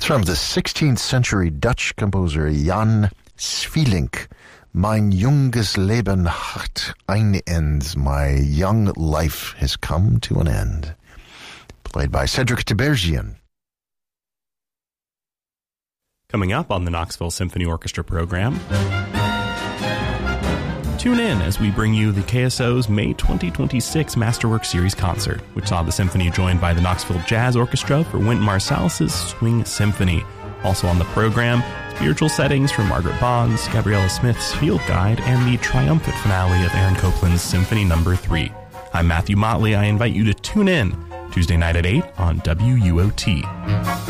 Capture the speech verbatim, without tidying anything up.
from the sixteenth century Dutch composer Jan Sweelinck. Mein junges Leben hat ein Ende. My young life has come to an end. Played by Cedric Tiberghien. Coming up on the Knoxville Symphony Orchestra program, tune in as we bring you the K S O's May twenty twenty-six Masterwork Series concert, which saw the symphony joined by the Knoxville Jazz Orchestra for Wynton Marsalis's Swing Symphony. Also on the program, spiritual settings from Margaret Bond's, Gabriella Smith's Field Guide, and the triumphant finale of Aaron Copland's Symphony Number three. I'm Matthew Motley. I invite you to tune in Tuesday night at eight on W U O T.